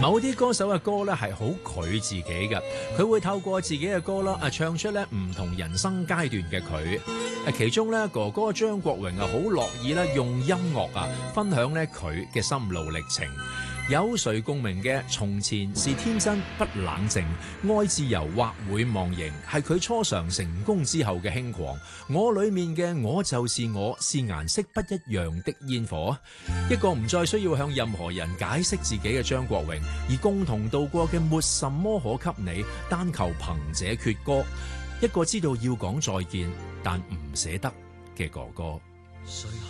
某啲歌手嘅歌咧係好佢自己嘅，佢會透過自己嘅歌啦唱出咧唔同人生階段嘅佢。其中咧哥哥張國榮好樂意咧用音樂分享咧佢嘅心路歷程。有誰共鳴嘅從前是天真不冷靜，愛自由或會忘形，係佢初嘗成功之後嘅輕狂。我裏面嘅我就是我，是顏色不一樣的煙火。一個唔再需要向任何人解釋自己嘅張國榮，而共同度過嘅沒什麼可給你，單求憑這闕歌。一個知道要講再見但唔捨得嘅哥哥。